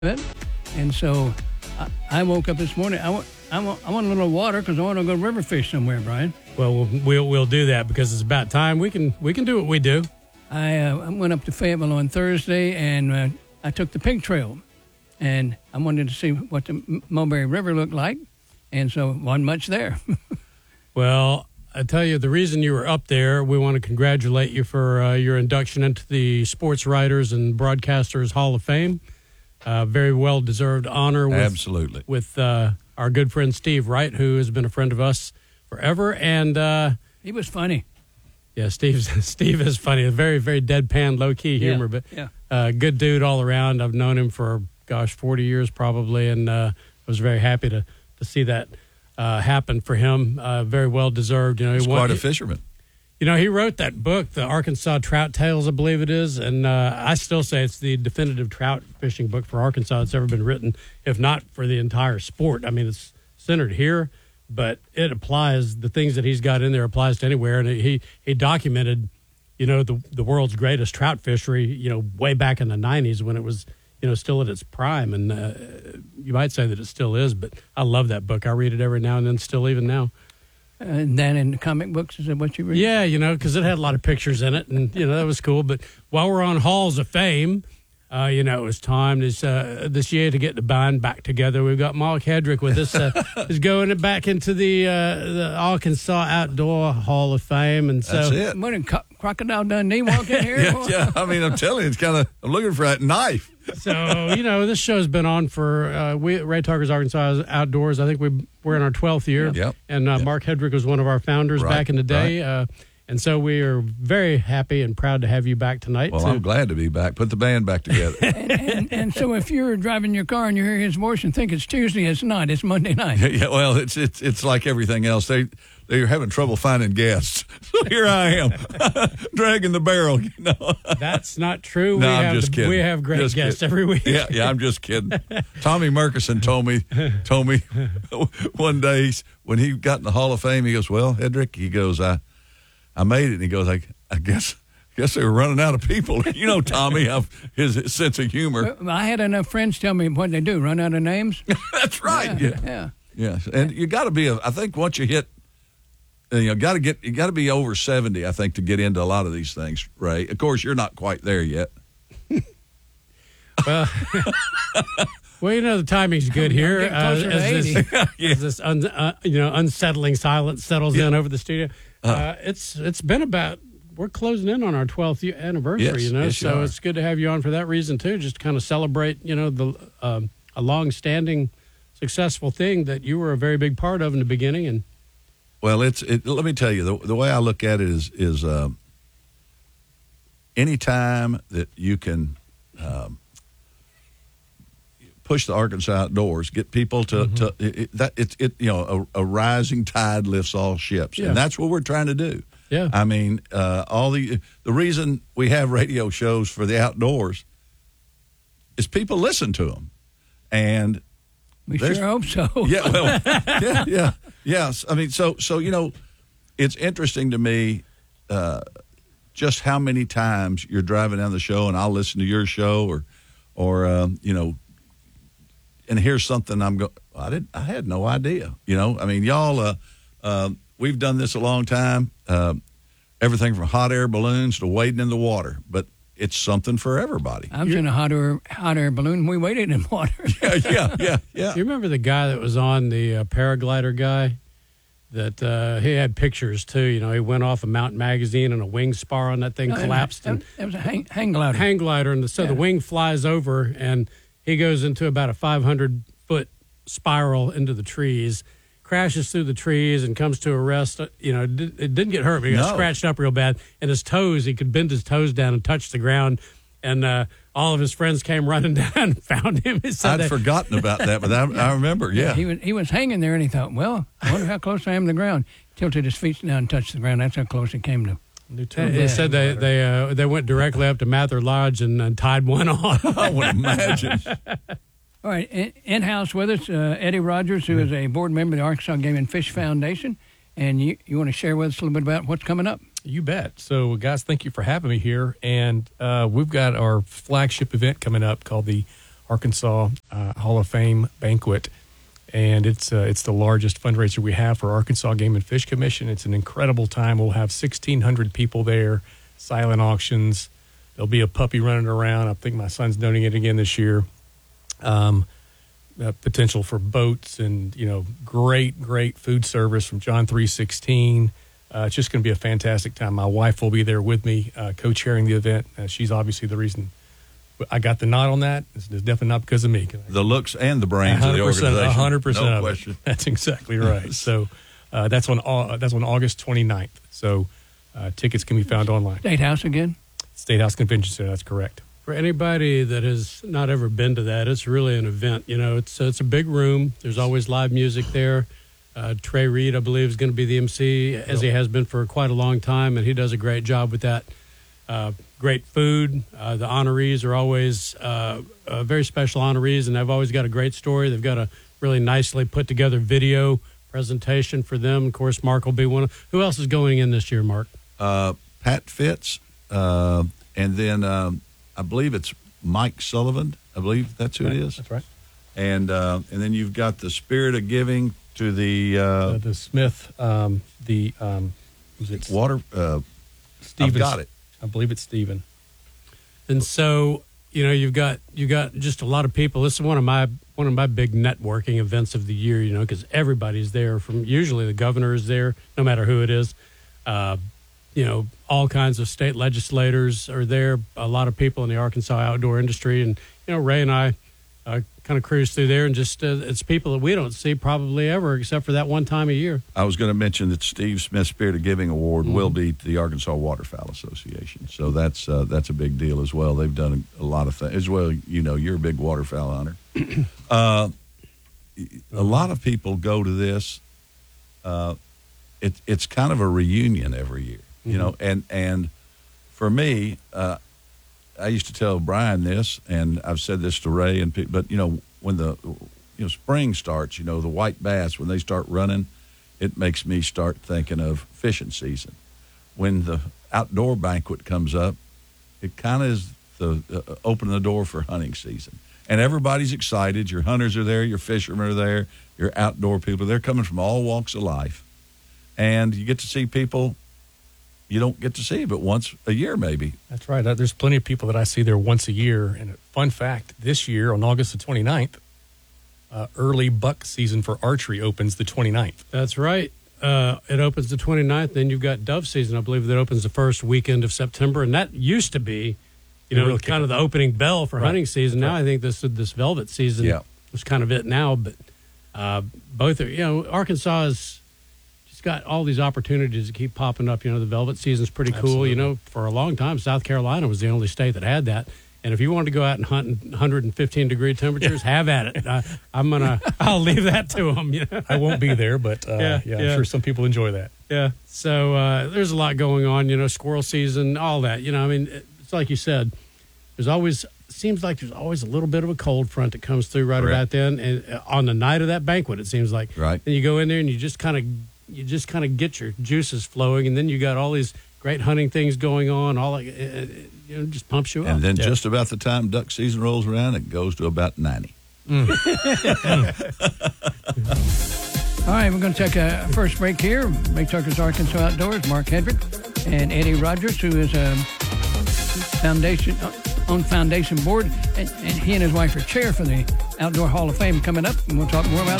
it. And so I woke up this morning. I want a little water because I want to go river fish somewhere, Brian. Well, we'll do that because it's about time. We can do what we do. I went up to Fayetteville on Thursday, and I took the pig trail. And I wanted to see what the Mulberry River looked like, and so wasn't much there. Well, I tell you, the reason you were up there, we want to congratulate you for your induction into the Sports Writers and Broadcasters Hall of Fame. Very well-deserved honor. Absolutely. With our good friend Steve Wright, who has been a friend of us forever. And he was funny. Yeah, Steve is funny. A very, very deadpan, low-key humor, but good dude all around. I've known him for, 40 years probably, and I was very happy to see that happen for him. Very well-deserved. He's quite a fisherman. He wrote that book, the Arkansas Trout Tales, I believe it is, and I still say it's the definitive trout fishing book for Arkansas that's ever been written, if not for the entire sport. I mean, it's centered here, but it applies, the things that he's got in there applies to anywhere, and he documented, the world's greatest trout fishery, way back in the 90s when it was, still at its prime, and you might say that it still is, but I love that book. I read it every now and then, still even now. And then in the comic books, is that what you read? Yeah, because it had a lot of pictures in it, and, that was cool. But while we're on Halls of Fame, it was time this year to get the band back together. We've got Mark Hedrick with us. Is going back into the Arkansas Outdoor Hall of Fame. And so, that's it. What, did Crocodile Dundee walk in here? Yeah. I mean, I'm telling you, it's kind of, I'm looking for that knife. So, this show's been on for Ray Tucker's Arkansas Outdoors. I think we're in our 12th year. Yep. And Mark Hedrick was one of our founders back in the day. Right. And so we are very happy and proud to have you back tonight. Well, I'm glad to be back. Put the band back together. and so if you're driving your car and you hear his voice and think it's Tuesday, it's not. It's Monday night. Yeah, well, it's like everything else. They're having trouble finding guests. So here I am, dragging the barrel. That's not true. No, I'm just kidding. We have great guests every week. Yeah, I'm just kidding. Tommy Murkison told me one day when he got in the Hall of Fame, he goes, "Well, Hedrick," he goes, I made it. And he goes, I guess they were running out of people. Tommy, his sense of humor. Well, I had enough friends tell me what they do, run out of names. That's right. Yeah. And you got to be I think once you hit, you got to be over 70, I think, to get into a lot of these things, Ray. Of course, you're not quite there yet. Well, the timing's good here as this unsettling silence settles in over the studio. It's been about, we're closing in on our 12th anniversary, yes, so it's good to have you on for that reason too, just to kind of celebrate, a long-standing successful thing that you were a very big part of in the beginning. And well, let me tell you, the way I look at it is any time that you can push the Arkansas Outdoors, get people a rising tide lifts all ships, and that's what we're trying to do. Yeah, I mean, the reason we have radio shows for the outdoors is people listen to them, and we sure hope so. Yeah, well, yes. I mean, so it's interesting to me just how many times you're driving down the show, and I'll listen to your show, or and here's something I had no idea. I mean, y'all, we've done this a long time. Everything from hot air balloons to wading in the water, but it's something for everybody. I was in a hot air balloon. We waded in water. Yeah. You remember the guy that was on the paraglider guy? That he had pictures too. He went off a Mountain Magazine and a wing spar on that thing collapsed. It was a hang glider. Hang glider, and the wing flies over, and he goes into about a 500-foot spiral into the trees, crashes through the trees, and comes to a rest. It didn't get hurt, but he got scratched up real bad. And his toes, he could bend his toes down and touch the ground. And all of his friends came running down and found him. I'd forgotten about that, but I remember, yeah. He was hanging there, and he thought, well, I wonder how close I am to the ground. Tilted his feet down and touched the ground. That's how close he came to. They said they went directly up to Mather Lodge and tied one on. I would imagine. All right, in-house with us, Eddie Rogers, who is a board member of the Arkansas Game and Fish Foundation. And you want to share with us a little bit about what's coming up? You bet. So, guys, thank you for having me here. And we've got our flagship event coming up called the Arkansas Hall of Fame banquet. And it's the largest fundraiser we have for Arkansas Game and Fish Commission. It's an incredible time. We'll have 1,600 people there, silent auctions. There'll be a puppy running around. I think my son's donating it again this year. Potential for boats and, great food service from John 3:16. It's just going to be a fantastic time. My wife will be there with me, co-chairing the event. She's obviously the reason I got the nod on that. It's definitely not because of me. The looks and the brains of the organization. 100% no of question. It. That's exactly right. So that's on August 29th. So tickets can be found online. State House again? State House Convention Center, that's correct. For anybody that has not ever been to that, it's really an event. It's a big room. There's always live music there. Trey Reed, I believe, is going to be the MC, as he has been for quite a long time, and he does a great job with that. Great food. The honorees are always very special honorees, and they've always got a great story. They've got a really nicely put together video presentation for them. Of course, Mark will be one of. Who else is going in this year, Mark? Pat Fitz, and then I believe it's Mike Sullivan. I believe that's who it is. That's right. And then you've got the Spirit of Giving to the Smith, who's it? Water. Stevens. I've got it. I believe it's Stephen. And so, you've got just a lot of people. This is one of my big networking events of the year, because everybody's there. From usually the governor is there, no matter who it is. All kinds of state legislators are there. A lot of people in the Arkansas outdoor industry, and Ray and I kind of cruise through there, and just it's people that we don't see probably ever, except for that one time a year. I was going to mention that Steve Smith Spirit of Giving Award will be to the Arkansas Waterfowl Association, so that's a big deal as well. They've done a lot of things as well. You're a big waterfowl hunter. A lot of people go to this. It's kind of a reunion every year, and for me. I used to tell Brian this, and I've said this to Ray, but when the spring starts, the white bass, when they start running, it makes me start thinking of fishing season. When the outdoor banquet comes up, it kind of is the opening the door for hunting season, and everybody's excited. Your hunters are there, your fishermen are there, your outdoor people. They're coming from all walks of life, and you get to see people you don't get to see but once a year, maybe. That's right. There's plenty of people that I see there once a year. And a fun fact, this year on August the 29th, early buck season for archery opens the 29th. That's right. It opens the 29th. Then you've got dove season, I believe, that opens the first weekend of September. And that used to be, really kind of the opening bell for hunting season. Now I think this velvet season was kind of it now. But both are, Arkansas is got all these opportunities to keep popping up. The velvet season's pretty cool. Absolutely. For a long time, South Carolina was the only state that had that. And if you wanted to go out and hunt in 115-degree temperatures, have at it. I'll leave that to them. I won't be there, but I'm sure some people enjoy that. Yeah. So there's a lot going on. Squirrel season, all that. It's like you said. Seems like there's always a little bit of a cold front that comes through right about then. And on the night of that banquet, it seems like. Right. And you go in there and you just kind of get your juices flowing, and then you got all these great hunting things going on. All just pumps you up. And then just about the time duck season rolls around, it goes to about 90. All right, we're going to take a first break here. Big Tucker's Arkansas Outdoors, Mark Hedrick and Eddie Rogers, who is foundation board, and he and his wife are chair for the Outdoor Hall of Fame coming up, and we'll talk more about